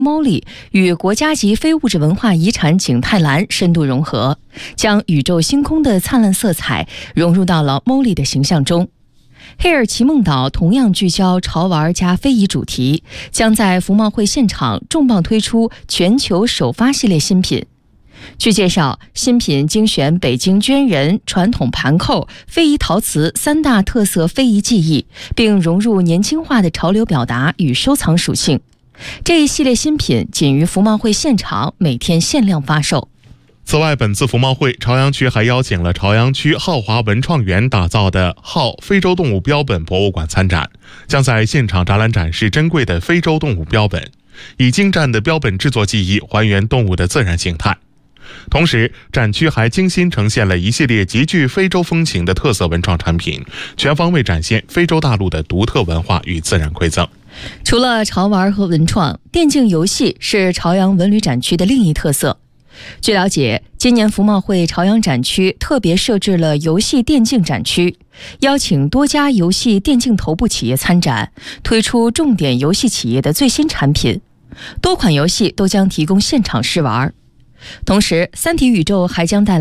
MOLI 与国家级非物质文化遗产景泰蓝深度融合，将宇宙星空的灿烂色彩融入到了 MOLI 的形象中。黑尔奇梦岛同样聚焦潮玩加非遗主题，将在服贸会现场重磅推出全球首发系列新品。据介绍，新品精选北京绢人、传统盘扣、非遗陶瓷3大特色非遗技艺，并融入年轻化的潮流表达与收藏属性。这一系列新品仅于服贸会现场每天限量发售。 此外，本次服贸会，朝阳区还邀请了朝阳区浩华文创园打造的浩非洲动物标本博物馆参展，将在现场展览展示珍贵的非洲动物标本，以精湛的标本制作技艺还原动物的自然形态。同时，展区还精心呈现了一系列极具非洲风情的特色文创产品，全方位展现非洲大陆的独特文化与自然馈赠。 除了潮玩和文创，电竞游戏是朝阳文旅展区的另一特色。据了解，今年服贸会朝阳展区特别设置了游戏电竞展区，邀请多家游戏电竞头部企业参展，推出重点游戏企业的最新产品，多款游戏都将提供现场试玩。同时，三体宇宙还将带来